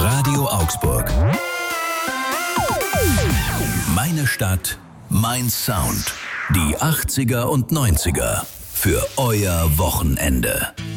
Radio Augsburg. Meine Stadt, mein Sound. Die 80er und 90er für euer Wochenende.